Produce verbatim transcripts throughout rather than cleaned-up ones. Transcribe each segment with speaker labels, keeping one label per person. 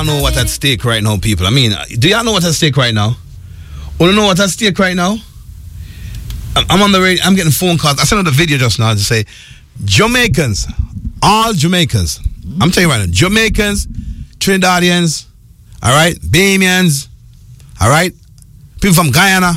Speaker 1: I know what's at stake right now, people. I mean, do y'all know what's at stake right now? Want to know what's at stake right now? I'm on the radio. I'm getting phone calls. I sent out a video just now to say, Jamaicans, all Jamaicans. I'm telling you right now, Jamaicans, Trinidadians, all right, Bahamians, all right, people from Guyana,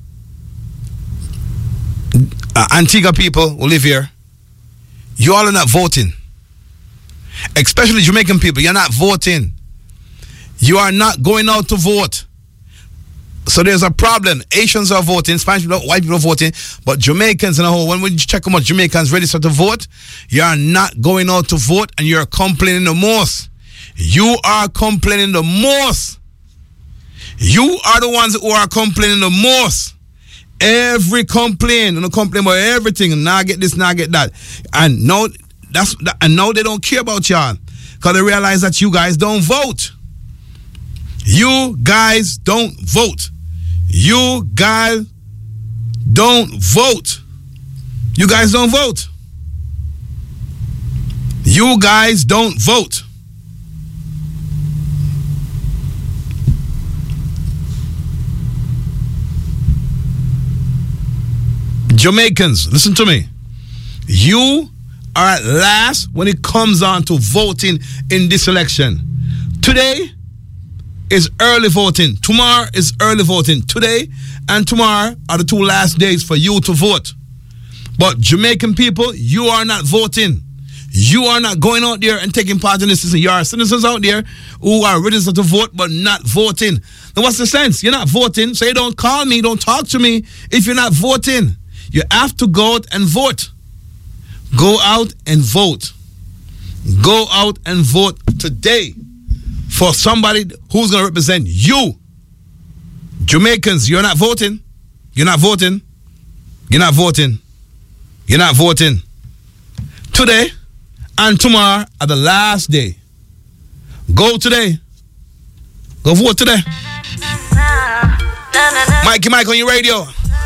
Speaker 1: uh, Antigua people who live here. You all are not voting. Especially Jamaican people, you're not voting. You are not going out to vote. So there's a problem. Asians are voting, Spanish people, white people are voting, but Jamaicans and a whole, when we check how much Jamaicans register to vote, you are not going out to vote and you're complaining the most. You are complaining the most. You are the ones who are complaining the most. Every complaint, and complain about everything, and now get this, now get that. And now that's and now they don't care about y'all. Because they realize that you guys don't vote. You guys don't vote. You guys don't vote. You guys don't vote. You guys don't vote. Jamaicans, listen to me. You are at last when it comes on to voting in this election. Today is early voting. Tomorrow is early voting. Today and tomorrow are the two last days for you to vote. But Jamaican people, you are not voting. You are not going out there and taking part in this. You are citizens out there who are registered to vote but not voting. Now what's the sense? You're not voting, so you don't call me, don't talk to me if you're not voting. You have to go out and vote. Go out and vote. Go out and vote today for somebody who's going to represent you. Jamaicans, you're not voting. You're not voting. You're not voting. You're not voting. Today and tomorrow are the last day. Go today. Go vote today. Mikey Mike on your radio.